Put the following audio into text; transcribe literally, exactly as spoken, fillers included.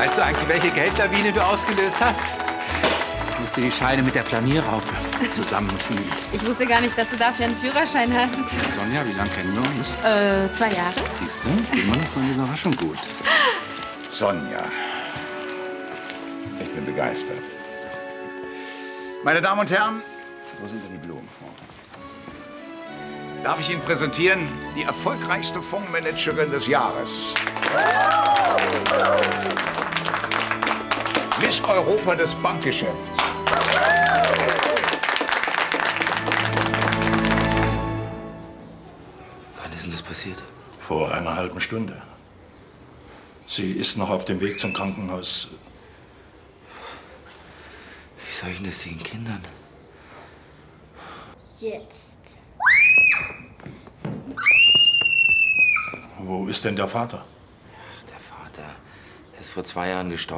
Weißt du eigentlich, welche Geldlawine du ausgelöst hast? Ich musste die Scheine mit der Planierraupe zusammenkriegen. Ich wusste gar nicht, dass du dafür einen Führerschein hast. Ja, Sonja, wie lange kennen wir uns? Äh, zwei Jahre. Siehst du, immer noch für eine Überraschung gut. Sonja, ich bin begeistert. Meine Damen und Herren, wo sind denn die Blumen? Darf ich Ihnen präsentieren, die erfolgreichste Fondsmanagerin des Jahres. Miss Europa des Bankgeschäfts. Wann ist denn das passiert? Vor einer halben Stunde. Sie ist noch auf dem Weg zum Krankenhaus. Wie soll ich denn das den Kindern? Jetzt. Wo ist denn der Vater? Der Vater ist vor zwei Jahren gestorben.